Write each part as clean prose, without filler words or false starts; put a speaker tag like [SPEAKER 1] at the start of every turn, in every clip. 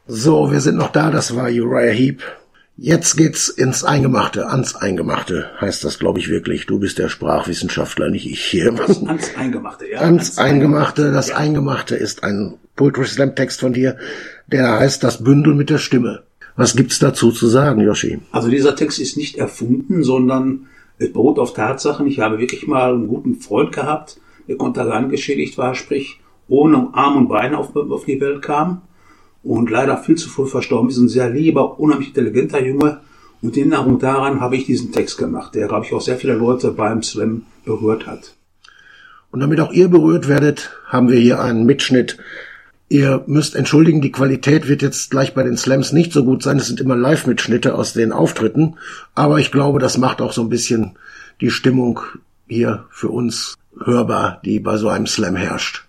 [SPEAKER 1] So, wir sind noch da, das war Uriah Heep. Jetzt geht's ins Eingemachte, ans Eingemachte, heißt das, glaube ich, wirklich. Du bist der Sprachwissenschaftler, nicht ich hier.
[SPEAKER 2] Ans Eingemachte, ja.
[SPEAKER 1] Ans Eingemachte, das Eingemachte ist ein Poetry Slam Text von dir, der heißt Das Bündel mit der Stimme. Was gibt's dazu zu sagen, Yoshi?
[SPEAKER 2] Also dieser Text ist nicht erfunden, sondern es beruht auf Tatsachen. Ich habe wirklich mal einen guten Freund gehabt, der kontergan geschädigt war, sprich ohne Arm und Beine auf die Welt kam und leider viel zu früh verstorben ist. Ein sehr lieber, unheimlich intelligenter Junge. Und in Erinnerung daran habe ich diesen Text gemacht, der, glaube ich, auch sehr viele Leute beim Slam berührt hat.
[SPEAKER 1] Und damit auch ihr berührt werdet, haben wir hier einen Mitschnitt. Ihr müsst entschuldigen, die Qualität wird jetzt gleich bei den Slams nicht so gut sein. Es sind immer Live-Mitschnitte aus den Auftritten. Aber ich glaube, das macht auch so ein bisschen die Stimmung hier für uns hörbar, die bei so einem Slam herrscht.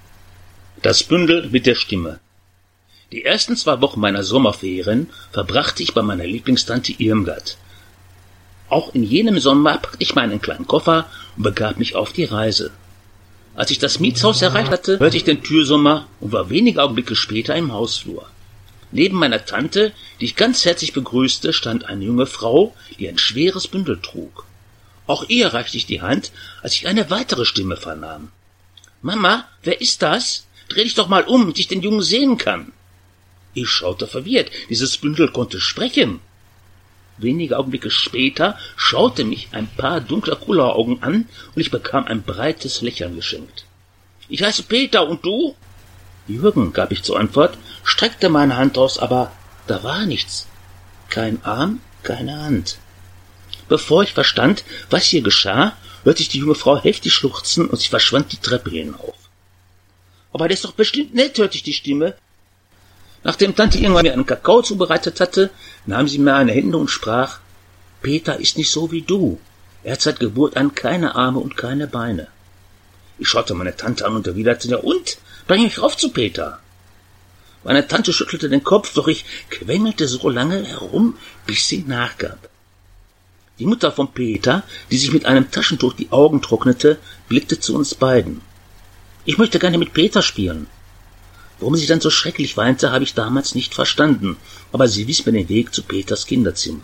[SPEAKER 3] Das Bündel mit der Stimme. Die ersten 2 Wochen meiner Sommerferien verbrachte ich bei meiner Lieblingstante Irmgard. Auch in jenem Sommer packte ich meinen kleinen Koffer und begab mich auf die Reise. Als ich das Mietshaus erreicht hatte, hörte ich den Türsummer und war wenige Augenblicke später im Hausflur. Neben meiner Tante, die ich ganz herzlich begrüßte, stand eine junge Frau, die ein schweres Bündel trug. Auch ihr reichte ich die Hand, als ich eine weitere Stimme vernahm. »Mama, wer ist das? Dreh dich doch mal um, damit ich den Jungen sehen kann.« Ich schaute verwirrt. Dieses Bündel konnte sprechen. Wenige Augenblicke später schaute mich ein paar dunkler Kulleraugen an und ich bekam ein breites Lächeln geschenkt. »Ich heiße Peter, und du?« »Jürgen«, gab ich zur Antwort, streckte meine Hand aus, aber da war nichts. Kein Arm, keine Hand. Bevor ich verstand, was hier geschah, hörte ich die junge Frau heftig schluchzen und sie verschwand die Treppe hinauf. »Aber der ist doch bestimmt nett«, hörte ich die Stimme. Nachdem Tante irgendwann mir einen Kakao zubereitet hatte, nahm sie mir eine Hände und sprach, »Peter ist nicht so wie du. Er hat seit Geburt an keine Arme und keine Beine.« Ich schaute meine Tante an und erwiderte, »Ja und? Bring mich rauf zu Peter.« Meine Tante schüttelte den Kopf, doch ich quengelte so lange herum, bis sie nachgab. Die Mutter von Peter, die sich mit einem Taschentuch die Augen trocknete, blickte zu uns beiden. »Ich möchte gerne mit Peter spielen.« Warum sie dann so schrecklich weinte, habe ich damals nicht verstanden, aber sie wies mir den Weg zu Peters Kinderzimmer.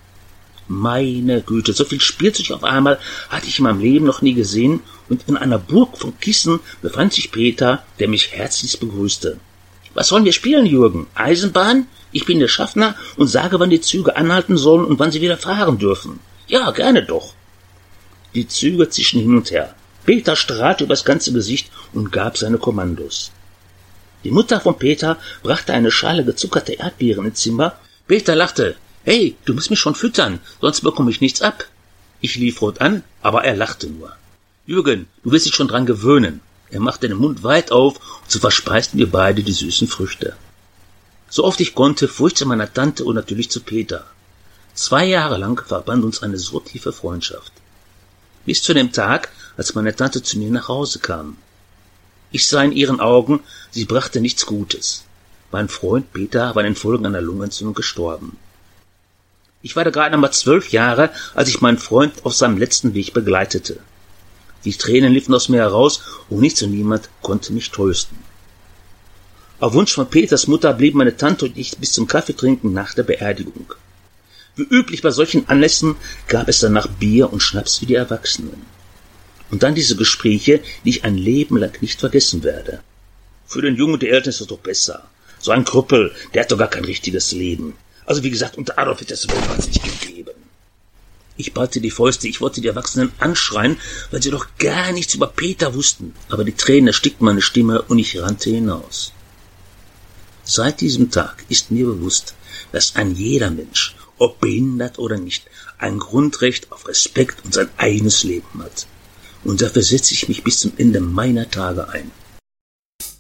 [SPEAKER 3] Meine Güte, so viel Spielzeug auf einmal hatte ich in meinem Leben noch nie gesehen, und in einer Burg von Kissen befand sich Peter, der mich herzlichst begrüßte. »Was sollen wir spielen, Jürgen? Eisenbahn? Ich bin der Schaffner und sage, wann die Züge anhalten sollen und wann sie wieder fahren dürfen.« »Ja, gerne doch.« Die Züge zischen hin und her. Peter strahlte übers ganze Gesicht und gab seine Kommandos. Die Mutter von Peter brachte eine Schale gezuckerter Erdbeeren ins Zimmer. Peter lachte. »Hey, du musst mich schon füttern, sonst bekomme ich nichts ab.« Ich lief rot an, aber er lachte nur. »Jürgen, du wirst dich schon dran gewöhnen.« Er machte den Mund weit auf, und so verspeisten wir beide die süßen Früchte. So oft ich konnte, fuhr ich zu meiner Tante und natürlich zu Peter. 2 Jahre lang verband uns eine so tiefe Freundschaft. Bis zu dem Tag, als meine Tante zu mir nach Hause kam. Ich sah in ihren Augen, sie brachte nichts Gutes. Mein Freund Peter war in den Folgen einer Lungenentzündung gestorben. Ich war da gerade einmal 12 Jahre, als ich meinen Freund auf seinem letzten Weg begleitete. Die Tränen liefen aus mir heraus und nichts und niemand konnte mich trösten. Auf Wunsch von Peters Mutter blieben meine Tante und ich bis zum Kaffeetrinken nach der Beerdigung. Wie üblich bei solchen Anlässen gab es danach Bier und Schnaps für die Erwachsenen. Und dann diese Gespräche, die ich ein Leben lang nicht vergessen werde. Für den Jungen und die Eltern ist das doch besser. So ein Krüppel, der hat doch gar kein richtiges Leben. Also wie gesagt, unter Adolf wird es wohl nicht gegeben. Ich ballte die Fäuste, ich wollte die Erwachsenen anschreien, weil sie doch gar nichts über Peter wussten. Aber die Tränen erstickten meine Stimme und ich rannte hinaus. Seit diesem Tag ist mir bewusst, dass ein jeder Mensch, ob behindert oder nicht, ein Grundrecht auf Respekt und sein eigenes Leben hat. Und dafür setze ich mich bis zum Ende meiner Tage ein.